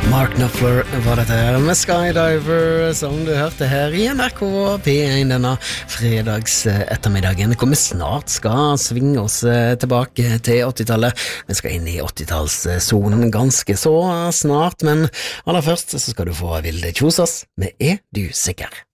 Mark Knopfler var dette her med Skydiver, som du hørte her i NRK P1 denne fredags ettermiddagen. Vi skal svinge oss tilbake til 80-tallet. Vi skal inn i 80-tallszonen ganske så snart, men aller først så skal du få Vilde Kjosås med Er du sikker?